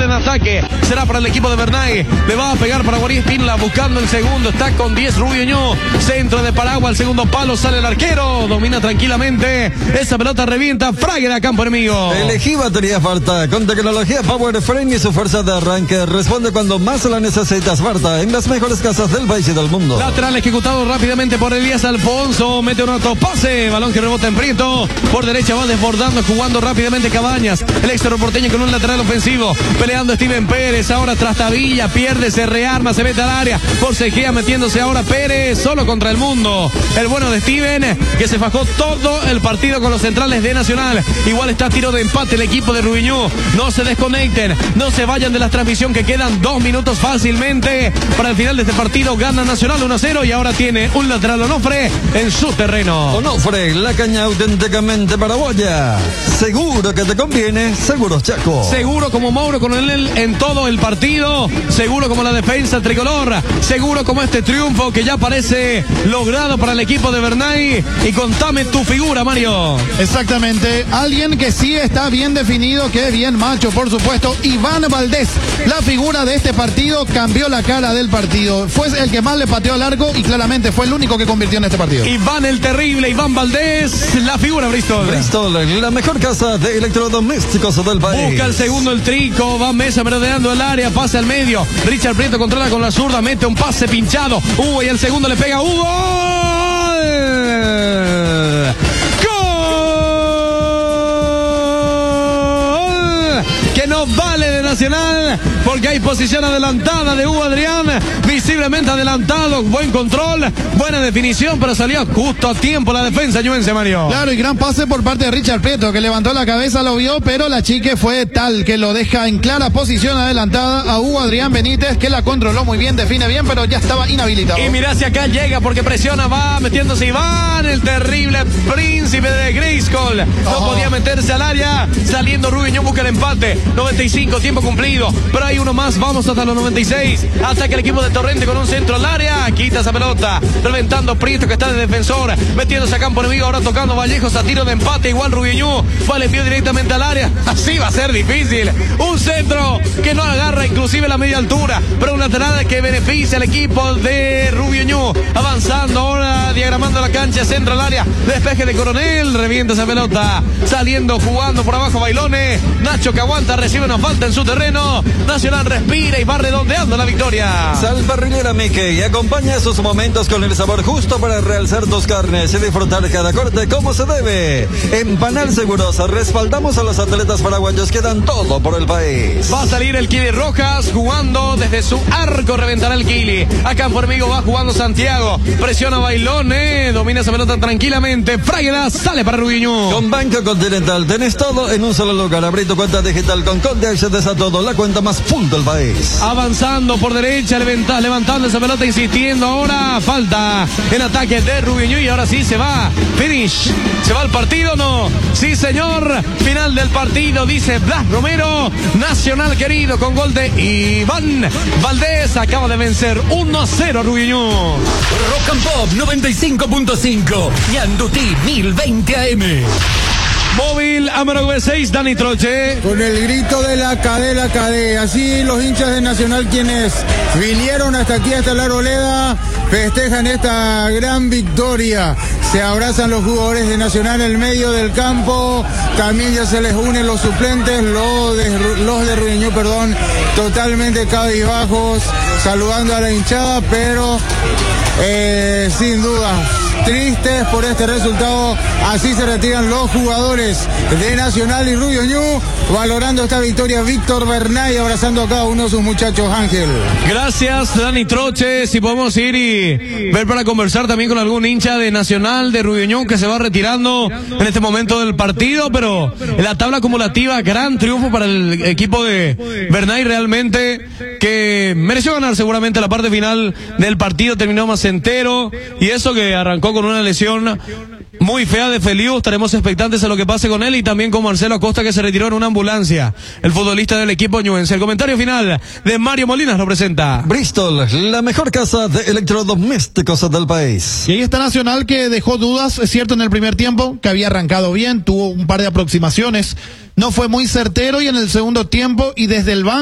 en ataque. Será para el equipo de Bernay. Le va a pegar para Guarí Espíndola buscando el segundo. Está con 10 Rubio Ñu. Centro de Paragua al segundo palo. Sale el arquero. Domina tranquilamente. Esa pelota revienta. Fraguera, campo enemigo. Elegí batería Farta con tecnología Power Frame y su fuerza de arranque. Responde cuando más la necesitas. Farta en las mejores casas del país y del mundo. Lateral ejecutado rápidamente por Elías Alfonso. Mete un autopase. Balón que rebota en Prieto. Por derecha va desbordando, jugando rápidamente Cabañas. El exterior porteño con un lateral ofensivo. Peleando Steven Pérez. Ahora Trastavilla. Pierde, se rearma, se mete al área. Forcejea metiéndose ahora Pérez. Solo contra el mundo. El bueno de Steven, que se fajó todo el partido con los centrales de Nacional. Igual está tiro de empate el equipo de Rubio Ñu. No se desconecten. No se vayan de la transmisión, que quedan 2 minutos fácilmente para el final de este partido. Gana Nacional 1-0 y ahora tiene un lateral Onofre en su terreno. Onofre, la caña auténticamente paraguaya. Seguro que te conviene, Seguros Chaco. Seguro como Mauro con él en todo el partido. Seguro como la defensa tricolor. Seguro como este triunfo que ya parece logrado para el equipo de Bernay. Y contame tu figura, Mario. Exactamente. Alguien que sí está bien definido, que es bien macho, por supuesto. Iván Valdés, la figura de este partido, cambió la cara del partido. Fue el que más le pateó al arco y claramente fue el único que convirtió en este partido. Iván el terrible, Iván Valdés, la figura Bristol. Bristol, la mejor casa de electrodomésticos del país. Busca el segundo el Trico, va Mesa merodeando el área, pase al medio. Richard Prieto controla con la zurda, mete un pase pinchado. Hugo y el segundo le pega Hugo. Que no vale de Nacional, porque hay posición adelantada de Hugo Adrián, visiblemente adelantado, buen control, buena definición, pero salió justo a tiempo la defensa ñuense, Mario. Claro, y gran pase por parte de Richard Prieto, que levantó la cabeza, lo vio, pero la chique fue tal que lo deja en clara posición adelantada a Hugo Adrián Benítez, que la controló muy bien, define bien, pero ya estaba inhabilitado. Y mirá si acá llega, porque presiona, va metiéndose Iván, el terrible príncipe de Grayskull. No podía meterse al área, saliendo Rubio Ñu busca el empate. 95, tiempo cumplido, pero hay uno más, vamos hasta los 96, hasta que el equipo de Torrente con un centro al área, quita esa pelota, reventando Prieto, que está de defensor, metiéndose a campo enemigo, ahora tocando Vallejos a tiro de empate, igual Rubio Ñu, va, le envió directamente al área, así va a ser difícil, un centro que no agarra inclusive la media altura, pero un lateral que beneficia al equipo de Rubio Ñu, avanzando ahora, diagramando la cancha, centro al área, despeje de Coronel, revienta esa pelota, saliendo, jugando por abajo Bailones, Nacho que aguanta, recibe una falta en su terreno. Nacional respira y va redondeando la victoria. Sal parrillera Mickey y acompaña esos momentos con el sabor justo para realzar tus carnes y disfrutar cada corte como se debe. En Panal Seguros respaldamos a los atletas paraguayos que dan todo por el país. Va a salir el Kili Rojas jugando desde su arco, reventará el Kili. A campo enemigo va jugando Santiago. Presiona Bailones, domina esa pelota tranquilamente. Fragueda sale para Rubio Ñu. Con Banco Continental tenés todo en un solo lugar. Abrí tu cuenta digital con Conde, accedes a todo, la cuenta más full del país. Avanzando por derecha, levantando esa pelota, insistiendo ahora, falta en ataque de Rubio Ñu y ahora sí se va, finish, ¿se va el partido? No, sí señor, final del partido, dice Blas Romero. Nacional querido con gol de Iván Valdés, acaba de vencer 1-0 a Rubio Ñu. Rock and Pop 95.5 Ñandutí 1020 AM. Móvil Amaro V6, Dani Troche. Con el grito de la cadena, así los hinchas de Nacional, quienes vinieron hasta aquí, hasta la Arboleda, festejan esta gran victoria. Se abrazan los jugadores de Nacional en el medio del campo, también ya se les unen los suplentes, los de Rubio Ñu, totalmente cabizbajos, saludando a la hinchada, pero sin duda tristes por este resultado. Así se retiran los jugadores de Nacional y Rubio Ñu, valorando esta victoria Víctor Bernay, abrazando a cada uno de sus muchachos. Ángel. Gracias, Dani Troche. Si podemos ir y ver para conversar también con algún hincha de Nacional, de Rubio Ñu, que se va retirando en este momento del partido, pero en la tabla acumulativa, gran triunfo para el equipo de Bernay, realmente, que mereció ganar seguramente la parte final del partido, terminó más entero, y eso que arrancó con una lesión muy fea de Feliu. Estaremos expectantes a lo que pase con él y también con Marcelo Acosta, que se retiró en una ambulancia, el futbolista del equipo ñuense. El comentario final de Mario Molinas lo presenta Bristol, la mejor casa de electrodomésticos del país. Y ahí está Nacional, que dejó dudas, es cierto, en el primer tiempo, que había arrancado bien, tuvo un par de aproximaciones, no fue muy certero, y en el segundo tiempo y desde el banco